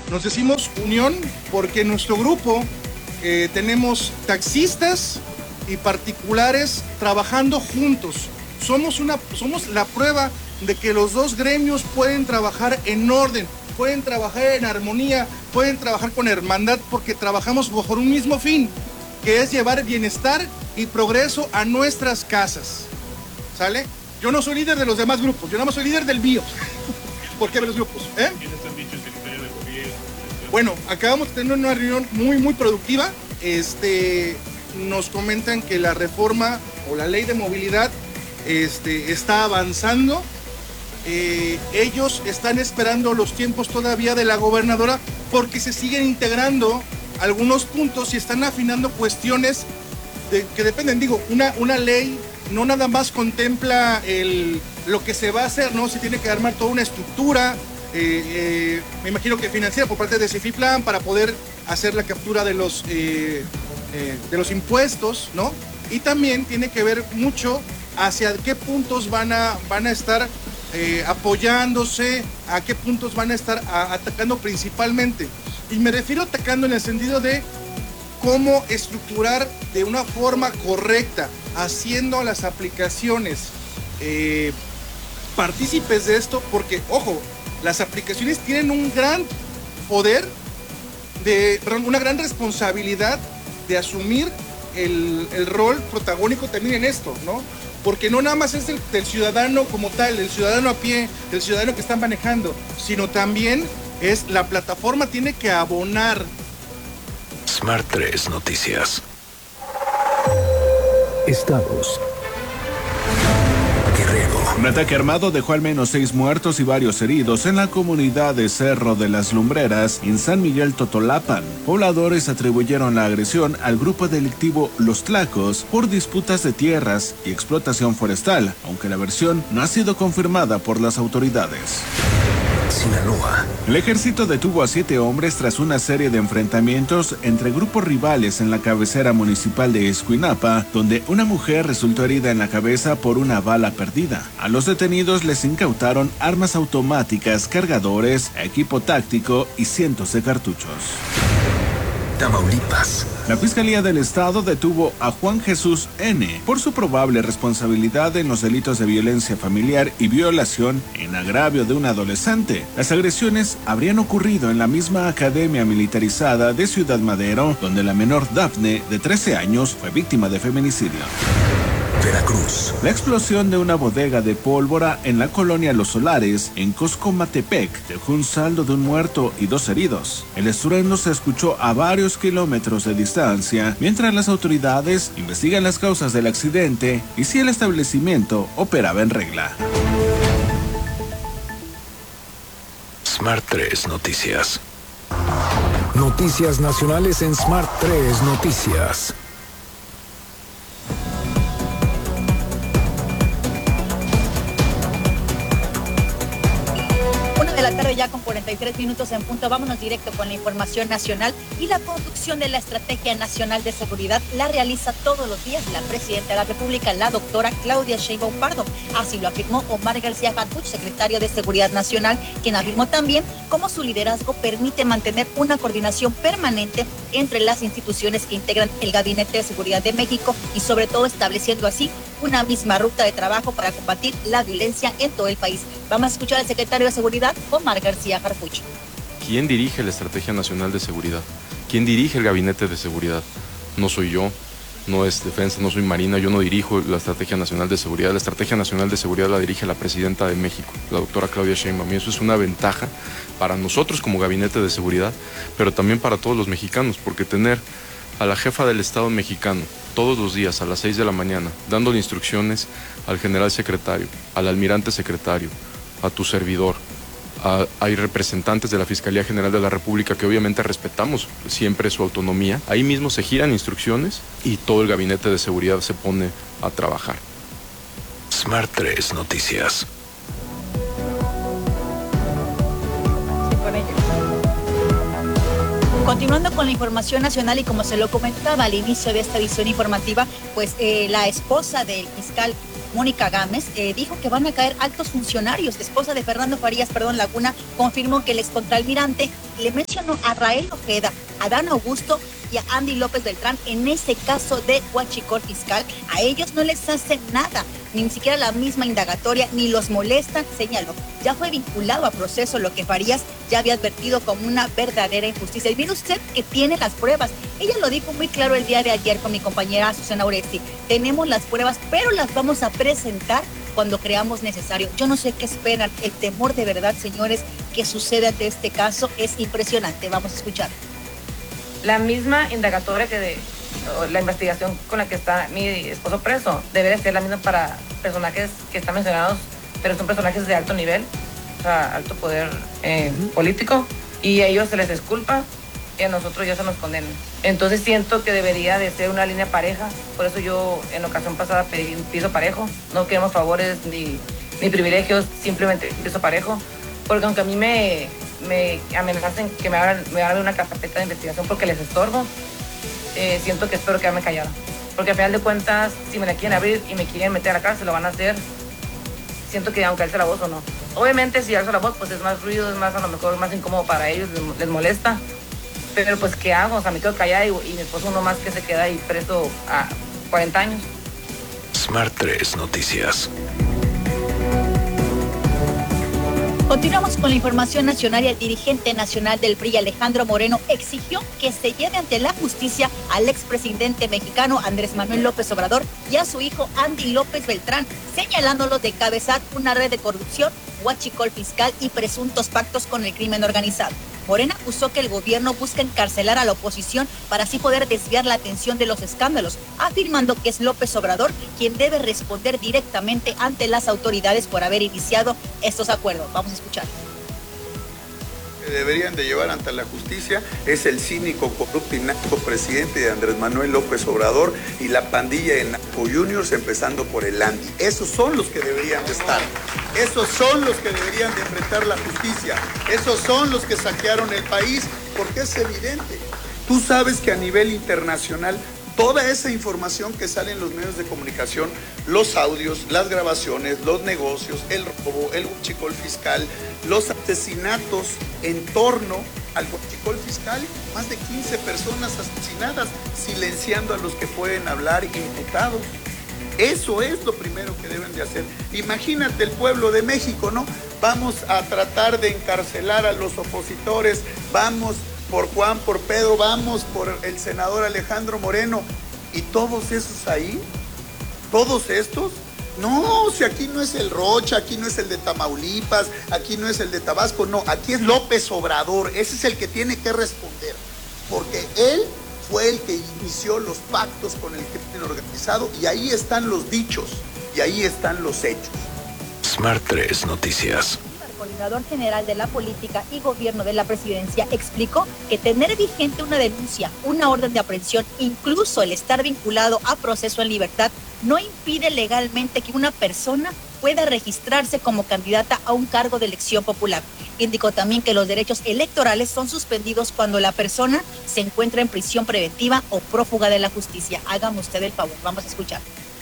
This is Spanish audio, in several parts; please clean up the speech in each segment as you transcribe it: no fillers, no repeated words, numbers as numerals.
Nos decimos unión porque en nuestro grupo tenemos taxistas y particulares trabajando juntos. Somos la prueba de que los dos gremios pueden trabajar en orden, pueden trabajar en armonía, pueden trabajar con hermandad, porque trabajamos bajo un mismo fin, que es llevar bienestar y progreso a nuestras casas. ¿Sale? Yo no soy líder de los demás grupos, yo nada más soy líder del mío. ¿Por qué de los grupos? ¿Quiénes han dicho el secretario de gobierno? Bueno, acabamos de tener una reunión muy productiva. Nos comentan que la reforma o la ley de movilidad está avanzando. Ellos están esperando los tiempos todavía de la gobernadora porque se siguen integrando algunos puntos y están afinando cuestiones que dependen. Digo, una ley no nada más contempla lo que se va a hacer, ¿no? Se tiene que armar toda una estructura, me imagino que financiera por parte de Cefiplan para poder hacer la captura de los impuestos, ¿no? Y también tiene que ver mucho hacia qué puntos van a estar apoyándose, a qué puntos van a estar atacando principalmente. Y me refiero a atacando en el sentido de cómo estructurar de una forma correcta, haciendo las aplicaciones partícipes de esto, porque, ojo, las aplicaciones tienen un gran poder, una gran responsabilidad de asumir el rol protagónico también en esto, ¿no? Porque no nada más es del ciudadano como tal, el ciudadano a pie, el ciudadano que están manejando, sino también es la plataforma tiene que abonar. Smart 3 Noticias. Estados. Guerrero. Un ataque armado dejó al menos 6 muertos y varios heridos en la comunidad de Cerro de las Lumbreras, en San Miguel Totolapan. Pobladores atribuyeron la agresión al grupo delictivo Los Tlacos por disputas de tierras y explotación forestal, aunque la versión no ha sido confirmada por las autoridades. Sinaloa. El ejército detuvo a 7 hombres tras una serie de enfrentamientos entre grupos rivales en la cabecera municipal de Escuinapa, donde una mujer resultó herida en la cabeza por una bala perdida. A los detenidos les incautaron armas automáticas, cargadores, equipo táctico y cientos de cartuchos. Tamaulipas. La Fiscalía del Estado detuvo a Juan Jesús N. por su probable responsabilidad en los delitos de violencia familiar y violación en agravio de un adolescente. Las agresiones habrían ocurrido en la misma academia militarizada de Ciudad Madero, donde la menor Dafne, de 13 años, fue víctima de feminicidio. Veracruz. La explosión de una bodega de pólvora en la colonia Los Solares, en Coscomatepec, dejó un saldo de un muerto y 2 heridos. El estruendo se escuchó a varios kilómetros de distancia, mientras las autoridades investigan las causas del accidente y si el establecimiento operaba en regla. Smart 3 Noticias. Noticias nacionales en Smart 3 Noticias. La tarde ya con 43 minutos en punto. Vámonos directo con la información nacional. Y la conducción de la Estrategia Nacional de Seguridad la realiza todos los días la Presidenta de la República, la doctora Claudia Sheinbaum Pardo. Así lo afirmó Omar García Harfuch, secretario de Seguridad Nacional, quien afirmó también cómo su liderazgo permite mantener una coordinación permanente entre las instituciones que integran el Gabinete de Seguridad de México y sobre todo estableciendo así una misma ruta de trabajo para combatir la violencia en todo el país. Vamos a escuchar al secretario de Seguridad, Omar García Harfuch. ¿Quién dirige la Estrategia Nacional de Seguridad? ¿Quién dirige el Gabinete de Seguridad? No soy yo, no es Defensa, no soy Marina, yo no dirijo la Estrategia Nacional de Seguridad. La Estrategia Nacional de Seguridad la dirige la Presidenta de México, la doctora Claudia Sheinbaum, y eso es una ventaja para nosotros como Gabinete de Seguridad, pero también para todos los mexicanos, porque tener a la jefa del Estado mexicano todos los días a las 6 de la mañana, dándole instrucciones al general secretario, al almirante secretario, a tu servidor. Hay representantes de la Fiscalía General de la República que obviamente respetamos siempre su autonomía. Ahí mismo se giran instrucciones y todo el Gabinete de Seguridad se pone a trabajar. Smart 3 Noticias. Continuando con la información nacional y como se lo comentaba al inicio de esta edición informativa, pues la esposa del fiscal Mónica Gámez dijo que van a caer altos funcionarios. La esposa de Fernando Farías, Laguna, confirmó que el excontralmirante Le mencionó a Rael Ojeda, a Dan Augusto y a Andy López Beltrán en ese caso de huachicol fiscal. A ellos no les hacen nada, ni siquiera la misma indagatoria, ni los molestan, señaló. Ya fue vinculado a proceso, lo que Farías ya había advertido como una verdadera injusticia. Y mire usted que tiene las pruebas. Ella lo dijo muy claro el día de ayer con mi compañera Susana Oresti. Tenemos las pruebas, pero las vamos a presentar cuando creamos necesario. Yo no sé qué esperan. El temor de verdad, señores, que sucede ante este caso es impresionante. Vamos a escuchar. La misma indagatoria la investigación con la que está mi esposo preso debe ser la misma para personajes que están mencionados, pero son personajes de alto nivel, o sea, alto poder político, y a ellos se les disculpa y a nosotros ya se nos condena. Entonces siento que debería de ser una línea pareja. Por eso yo en la ocasión pasada pedí un piso parejo. No queremos favores ni privilegios, simplemente un piso parejo, porque aunque a mí me amenazan que me van a abrir una carpeta de investigación porque les estorbo, siento que espero quedarme callada, porque al final de cuentas, si me la quieren abrir y me quieren meter a la cárcel, lo van a hacer. Siento que aunque alce la voz o no, obviamente si alzo la voz, pues es más ruido, es más, a lo mejor más incómodo para ellos, les molesta, pero pues ¿qué hago? O sea, me quedo callada y mi esposo uno más que se queda ahí preso a 40 años. Smart 3 Noticias. Continuamos con la información nacional y el dirigente nacional del PRI, Alejandro Moreno, exigió que se lleve ante la justicia al expresidente mexicano Andrés Manuel López Obrador y a su hijo Andy López Beltrán, señalándolos de encabezar una red de corrupción, huachicol fiscal y presuntos pactos con el crimen organizado. Moreno acusó que el gobierno busca encarcelar a la oposición para así poder desviar la atención de los escándalos, afirmando que es López Obrador quien debe responder directamente ante las autoridades por haber iniciado estos acuerdos. Vamos a escuchar. Que deberían de llevar ante la justicia es el cínico, corrupto y narco presidente de Andrés Manuel López Obrador y la pandilla de narco juniors, empezando por el Andy. Esos son los que deberían de estar. Esos son los que deberían de enfrentar la justicia. Esos son los que saquearon el país, porque es evidente. Tú sabes que a nivel internacional toda esa información que sale en los medios de comunicación, los audios, las grabaciones, los negocios, el robo, el huachicol fiscal, los asesinatos en torno al huachicol fiscal, más de 15 personas asesinadas, silenciando a los que pueden hablar, imputados. Eso es lo primero que deben de hacer. Imagínate el pueblo de México, ¿no? Vamos a tratar de encarcelar a los opositores, vamos por Juan, por Pedro, vamos por el senador Alejandro Moreno, y todos esos ahí, todos estos, no, si aquí no es el Rocha, aquí no es el de Tamaulipas, aquí no es el de Tabasco, no, aquí es López Obrador, ese es el que tiene que responder, porque él fue el que inició los pactos con el crimen organizado, y ahí están los dichos, y ahí están los hechos. Smart 3 Noticias. El coordinador general de la política y gobierno de la presidencia explicó que tener vigente una denuncia, una orden de aprehensión, incluso el estar vinculado a proceso en libertad, no impide legalmente que una persona pueda registrarse como candidata a un cargo de elección popular. Indicó también que los derechos electorales son suspendidos cuando la persona se encuentra en prisión preventiva o prófuga de la justicia. Hágame usted el favor, vamos a escuchar.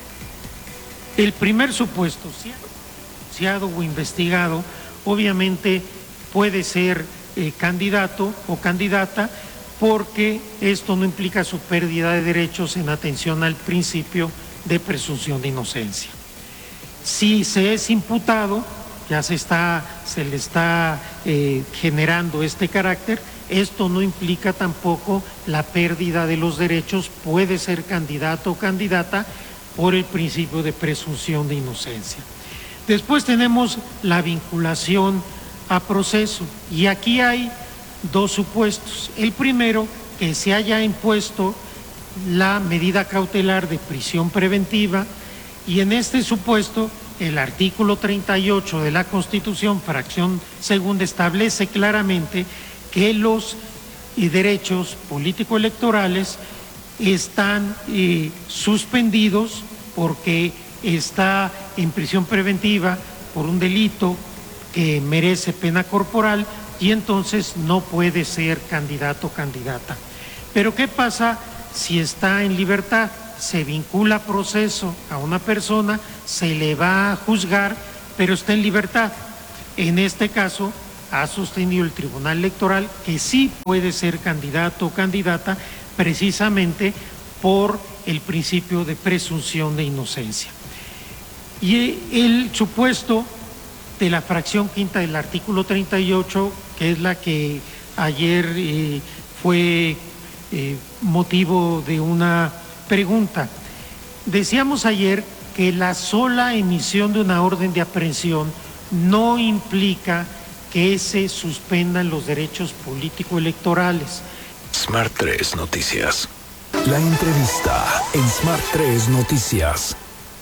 El primer supuesto, si ha denunciado o investigado, obviamente puede ser candidato o candidata, porque esto no implica su pérdida de derechos en atención al principio de presunción de inocencia. Si se es imputado, ya se le está generando este carácter, esto no implica tampoco la pérdida de los derechos, puede ser candidato o candidata por el principio de presunción de inocencia. Después tenemos la vinculación a proceso, y aquí hay dos supuestos. El primero, que se haya impuesto la medida cautelar de prisión preventiva, y en este supuesto el artículo 38 de la Constitución, fracción segunda, establece claramente que los derechos político-electorales están suspendidos porque está en prisión preventiva por un delito que merece pena corporal, y entonces no puede ser candidato o candidata. Pero ¿qué pasa si está en libertad? Se vincula a proceso a una persona, se le va a juzgar, pero está en libertad. En este caso ha sostenido el Tribunal Electoral que sí puede ser candidato o candidata precisamente por el principio de presunción de inocencia. Y el supuesto de la fracción quinta del artículo 38, que es la que ayer fue motivo de una pregunta. Decíamos ayer que la sola emisión de una orden de aprehensión no implica que se suspendan los derechos político-electorales. Smart 3 Noticias. La entrevista en Smart 3 Noticias.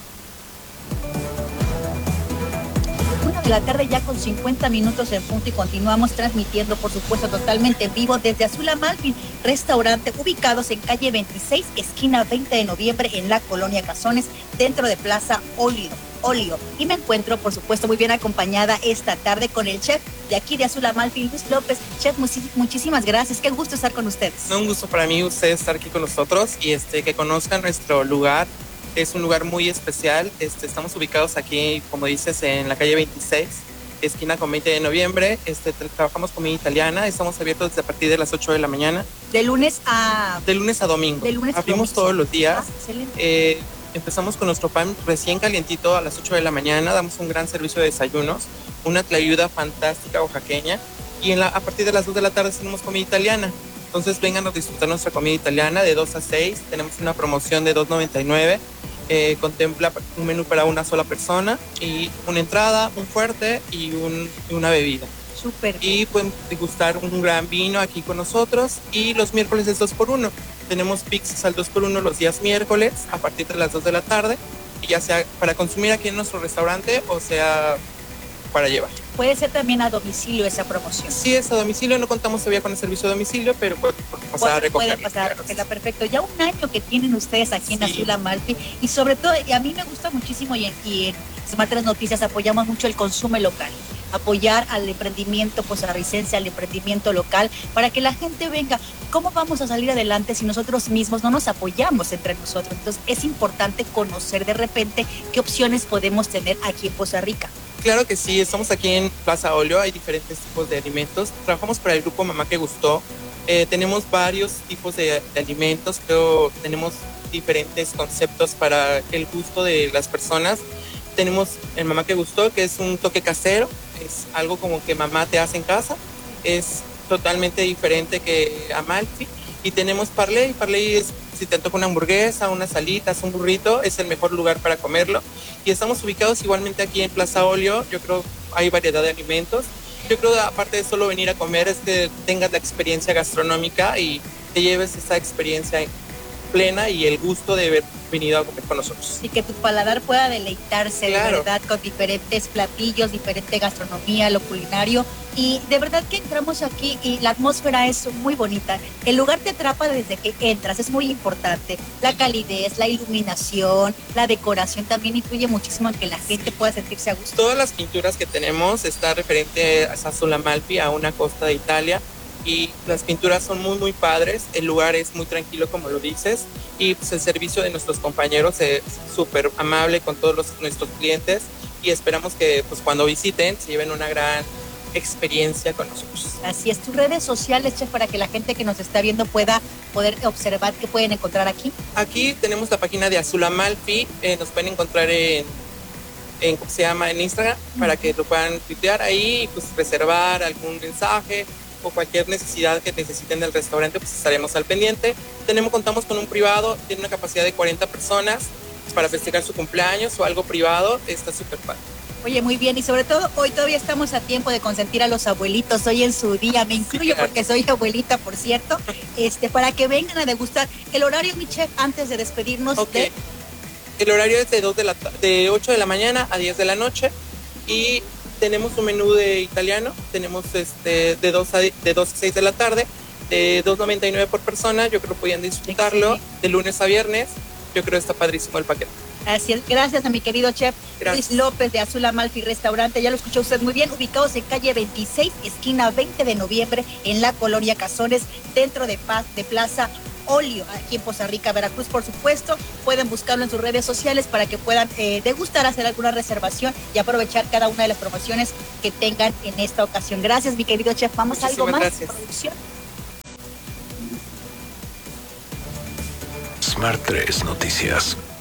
1 de la tarde ya con 50 minutos en punto y continuamos transmitiendo, por supuesto, totalmente en vivo desde Azul Amalfi, restaurante ubicados en calle 26, esquina 20 de noviembre en la Colonia Cazones, dentro de Plaza Olio. Y me encuentro, por supuesto, muy bien acompañada esta tarde con el chef de aquí de Azul Amalfi, Luis López. Chef, muchísimas gracias. Qué gusto estar con ustedes. Un gusto para mí ustedes estar aquí con nosotros y que conozcan nuestro lugar. Es un lugar muy especial. Estamos ubicados aquí, como dices, en la calle 26, esquina con 20 de noviembre. Trabajamos comida italiana. Estamos abiertos desde a partir de las 8 de la mañana. De lunes a domingo. Abrimos todos los días. Excelente. Empezamos con nuestro pan recién calientito a las 8 de la mañana. Damos un gran servicio de desayunos, una tlayuda fantástica oaxaqueña. Y a partir de las 2 de la tarde tenemos comida italiana. Entonces vengan a disfrutar nuestra comida italiana de 2 a 6. Tenemos una promoción de $2.99. Contempla un menú para una sola persona y una entrada, un fuerte y una bebida. Súper. Y pueden degustar un gran vino aquí con nosotros. Y los miércoles es 2x1. Tenemos pizzas al 2x1 los días miércoles a partir de las 2 de la tarde. Y ya sea para consumir aquí en nuestro restaurante o sea para llevar. Puede ser también a domicilio esa promoción. Sí, es a domicilio. No contamos todavía con el servicio de domicilio, pero pueden pasar a recogerla. Pueden pasar a recogerla, perfecto. Ya un año que tienen ustedes aquí en Azul Amalfi y sobre todo, y a mí me gusta muchísimo y en Smart 3 Noticias apoyamos mucho el consumo local. Apoyar al emprendimiento costarricense, al emprendimiento local, para que la gente venga. ¿Cómo vamos a salir adelante si nosotros mismos no nos apoyamos entre nosotros? Entonces es importante conocer de repente qué opciones podemos tener aquí en Poza Rica. Claro que sí, estamos aquí en Plaza Olio, hay diferentes tipos de alimentos. Trabajamos para el grupo Mamá que Gustó. Tenemos varios tipos de alimentos, creo tenemos diferentes conceptos para el gusto de las personas. Tenemos el Mamá que Gustó, que es un toque casero, es algo como que mamá te hace en casa, es totalmente diferente que Amalfi. Y tenemos Parley. Parley es, si te antoja una hamburguesa, unas alitas, un burrito, es el mejor lugar para comerlo. Y estamos ubicados igualmente aquí en Plaza Olio. Yo creo hay variedad de alimentos. Yo creo aparte de solo venir a comer es que tengas la experiencia gastronómica y te lleves esa experiencia plena y el gusto de haber venido a comer con nosotros. Y que tu paladar pueda deleitarse, claro, de verdad, con diferentes platillos, diferente gastronomía, lo culinario. Y de verdad que entramos aquí y la atmósfera es muy bonita. El lugar te atrapa desde que entras, es muy importante. La calidez, la iluminación, la decoración también influye muchísimo en que la gente pueda sentirse a gusto. Todas las pinturas que tenemos está referente a Azul Amalfi, a una costa de Italia. Y las pinturas son muy muy padres, el lugar es muy tranquilo como lo dices y pues el servicio de nuestros compañeros es súper amable con todos nuestros clientes y esperamos que pues cuando visiten se lleven una gran experiencia con nosotros. Así es, tus redes sociales, chef, para que la gente que nos está viendo pueda poder observar qué pueden encontrar aquí. Aquí tenemos la página de Azul Amalfi, nos pueden encontrar en ¿cómo se llama? En Instagram, para que lo puedan tuitear ahí y pues reservar algún mensaje o cualquier necesidad que necesiten del restaurante, pues estaremos al pendiente. Contamos con un privado, tiene una capacidad de 40 personas para festejar su cumpleaños o algo privado, está súper padre. Oye, muy bien, y sobre todo hoy todavía estamos a tiempo de consentir a los abuelitos, hoy en su día, me incluyo porque soy abuelita, por cierto, para que vengan a degustar. El horario, mi chef, antes de despedirnos. Okay. El horario es de 8 de la mañana a 10 de la noche y tenemos un menú de italiano, tenemos de 2 a 6 de la tarde, de $2.99 por persona, yo creo que podían disfrutarlo de lunes a viernes, yo creo que está padrísimo el paquete. Así es, gracias a mi querido chef Luis López de Azul Amalfi Restaurante, ya lo escuchó usted muy bien, ubicados en calle 26, esquina 20 de noviembre, en la Colonia Cazones, dentro de Plaza Olio, aquí en Poza Rica, Veracruz, por supuesto. Pueden buscarlo en sus redes sociales para que puedan degustar, hacer alguna reservación y aprovechar cada una de las promociones que tengan en esta ocasión. Gracias, mi querido chef. Vamos a algo más. Gracias. Producción. Smart 3 Noticias.